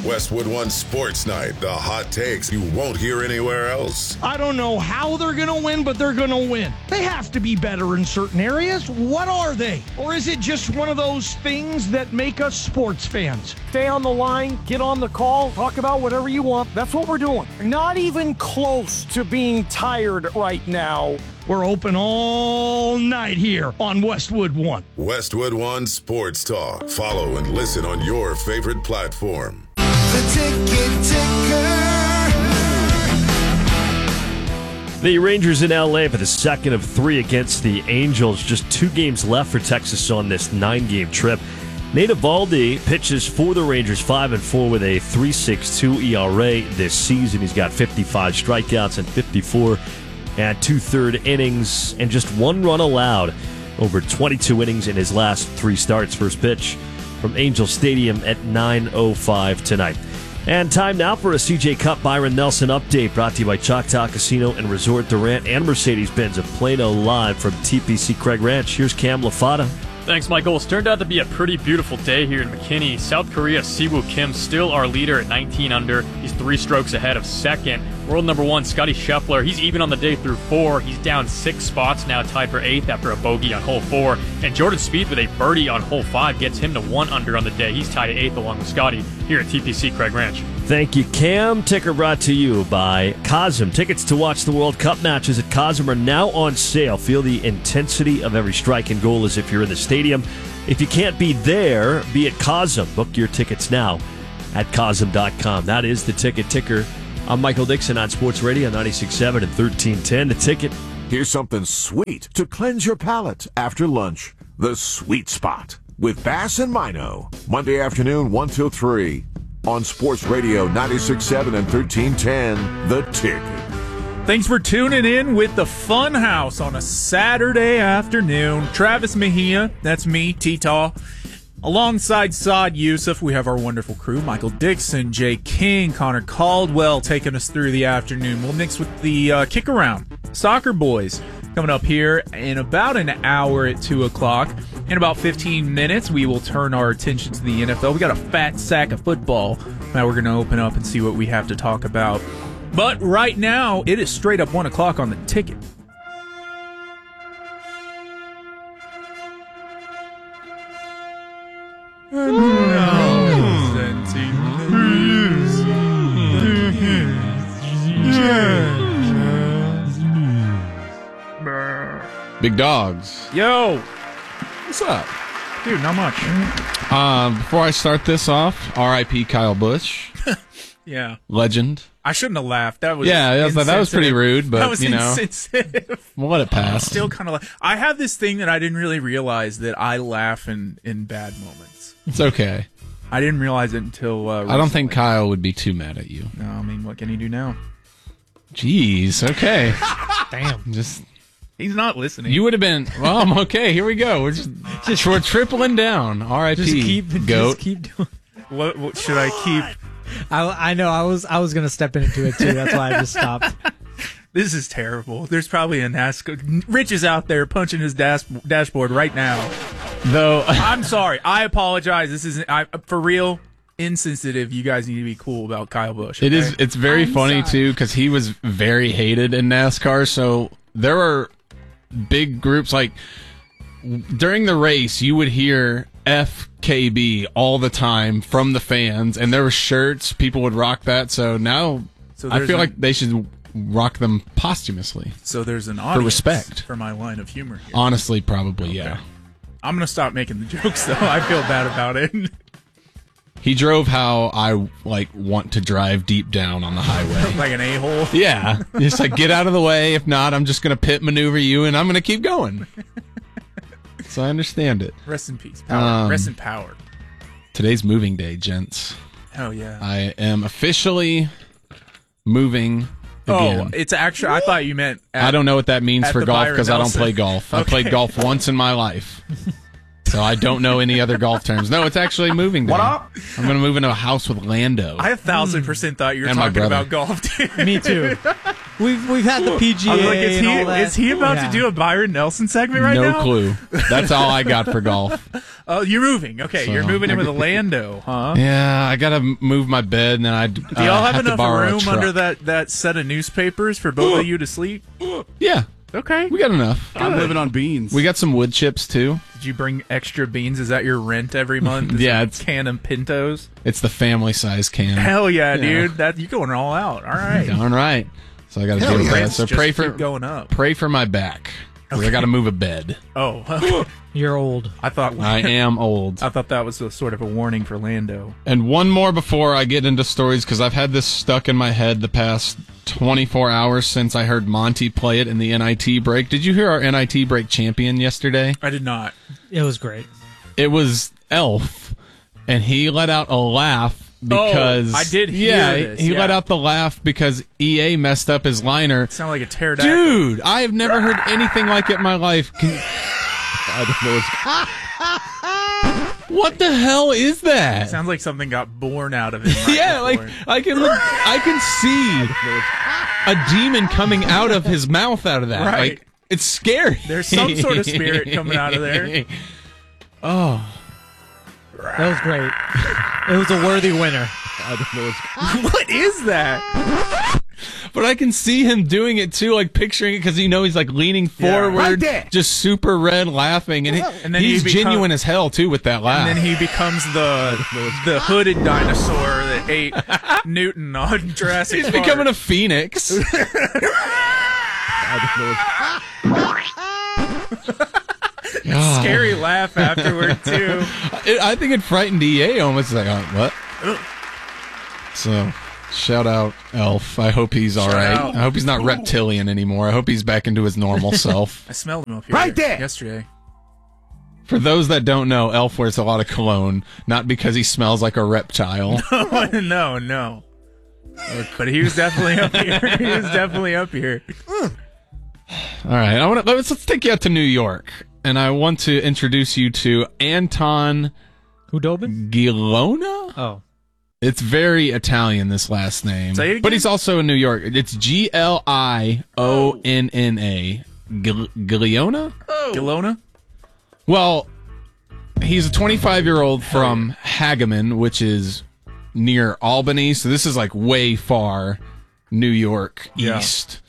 Westwood One Sports Night, the hot takes you won't hear anywhere else. I don't know how they're going to win, but they're going to win. They have to be better in certain areas. What are they? Or is it just one of those things that make us sports fans? Stay on the line, get on the call, talk about whatever you want. That's what we're doing. Not even close to being tired right now. We're open all night here on Westwood One. Westwood One Sports Talk. Follow and listen on your favorite platform. The Ticket Ticker. The Rangers in LA for the second of 3 against the Angels. Just 2 games left for Texas on this 9-game trip. Nate Eovaldi pitches for the Rangers 5-4 with a 3.62 ERA this season. He's got 55 strikeouts and 54 and 2/3 innings and just 1 run allowed over 22 innings in his last 3 starts. First pitch from Angel Stadium at 9:05 tonight. And time now for a CJ Cup Byron Nelson update, brought to you by Choctaw Casino and Resort Durant and Mercedes-Benz of Plano, live from TPC Craig Ranch. Here's Cam Lafata. Thanks, Michael. It's turned out to be a pretty beautiful day here in McKinney. South Korea, Siwoo Kim, still our leader at 19 under. He's 3 strokes ahead of second. World number 1, Scotty Scheffler. He's even on the day through 4. He's down 6 spots now, tied for 8th after a bogey on hole 4. And Jordan Spieth with a birdie on hole 5 gets him to 1 under on the day. He's tied at 8th along with Scotty here at TPC Craig Ranch. Thank you, Cam. Ticker brought to you by Cosm. Tickets to watch the World Cup matches at Cosm are now on sale. Feel the intensity of every strike and goal as if you're in the stadium. If you can't be there, be at Cosm. Book your tickets now at Cosm.com. That is the Ticket Ticker. I'm Michael Dixon on Sports Radio 96.7 and 1310. The Ticket. Here's something sweet to cleanse your palate after lunch. The Sweet Spot with Bass and Mino. Monday afternoon, 1 till 3. On Sports Radio 96.7 and 1310. The Ticket. Thanks for tuning in with the Fun House on a Saturday afternoon. Travis Mejia, that's me, T-Taw. Alongside Saad Youssef, we have our wonderful crew, Michael Dixon, Jay King, Connor Caldwell taking us through the afternoon. We'll mix with the kick around. Soccer Boys coming up here in about an hour at 2 o'clock. In about 15 minutes, we will turn our attention to the NFL. We got a fat sack of football. Now we're going to open up and see what we have to talk about. But right now, it is straight up 1 o'clock on the Ticket. Big dogs. Yo, What's up? dude, not much. Before I start this off, R.I.P. Kyle Busch. Yeah. Legend. I shouldn't have laughed. That was that was pretty rude, but that was you know, insensitive. we'll let it pass. Still kind of like I have this thing that I didn't really realize that I laugh in bad moments. It's okay. I didn't realize it until I don't think Kyle would be too mad at you. No, I mean, what can he do now? Jeez. Okay. Damn. Just He's not listening. you would have been. Well, I'm okay. Here we go. We're tripling down. R.I.P. Goat. Just keep doing. What should I keep? I know. I was gonna step into it too. That's why I just stopped. This is terrible. There's probably a NASCAR. Rich is out there punching his dashboard right now. Though I'm sorry. I apologize. This isn't for real. Insensitive. You guys need to be cool about Kyle Busch. Okay? it is. It's very funny too because he was very hated in NASCAR. So there were big groups like during the race, you would hear FKB all the time from the fans, and there were shirts. People would rock that. So now I feel like they should rock them posthumously. So there's an audience for respect for my line of humor here. Honestly, probably, Okay. yeah. I'm going to stop making the jokes, though. I feel bad about it. He drove how I want to drive deep down on the highway. Like an a-hole? Yeah. Just get out of the way. If not, I'm just going to pit maneuver you, and I'm going to keep going. So I understand it. Rest in peace. Power. Rest in power. Today's moving day, gents. Oh, yeah. I am officially moving again. Oh, it's actually, I thought you meant I don't know what that means for the golf Byron because I don't Nelson. play golf. I Okay. played golf once in my life. So I don't know any other golf terms. No, it's actually moving day. What up? I'm going to move into a house with Lando. I 1,000% thought you were And my talking brother. about golf, dude. Me too. We've had the PGA. I was like, and all that. is he about Yeah. to do a Byron Nelson segment right now? No clue. That's all I got for golf. Oh, you're moving. Okay, you're moving in with Orlando, huh? Yeah, I gotta move my bed, and then I Do y'all have to enough borrow a room truck. under that set of newspapers for both of you to sleep? Yeah, Okay. we got enough. I'm living on beans. We got some wood chips too. Did you bring extra beans? Is that your rent every month? Is Yeah, it it's- a can of Pintos. It's the family size can. Hell yeah, dude! That you going all out. All right. Darn right. So I got to deal with that. Rents So just pray keep going up. pray for my back. 'Cause I got to move a bed. Oh, You're old. I thought I am old. I thought that was a sort of a warning for Lando. And one more before I get into stories, because I've had this stuck in my head the past 24 hours since I heard Monty play it in the NIT break. Did you hear our NIT break champion yesterday? I did not. It was great. It was Elf, and he let out a laugh because I did hear yeah, this, he yeah. let out the laugh because EA messed up his liner. Sound like a pterodactyl. Dude, I have never heard anything like it in my life. I don't know what the hell is that? Sounds like something got born out of it. Right Yeah, like before. I can see a demon coming out of his mouth out of that. Right. Like it's scary. There's some sort of spirit coming out of there. Oh, That was great. It was a worthy winner. What is that? but I can see him doing it too, like picturing it because he's like leaning forward, Right there. just super red, laughing, and, And then he's he become- genuine as hell too with that laugh. And then he becomes the hooded dinosaur that ate Newton on Jurassic He's Park. becoming a phoenix. Scary laugh afterward too. I think it frightened EA almost. Like, what? So, shout out Elf. I hope he's all right. out. I hope he's not reptilian anymore. I hope he's back into his normal self. I smelled him up here Right there. yesterday. For those that don't know, Elf wears a lot of cologne, not because he smells like a reptile. No. But he was definitely up here. He was definitely up here. All right, let's take you out to New York, and I want to introduce you to Anton Hudobin? Gilona. Oh. It's very Italian, this last name. Say it again? But he's also in New York. It's Glionna. Gliona? Gilona? Well, he's a 25-year-old from Hagaman, which is near Albany. So this is like way far New York Yeah. east.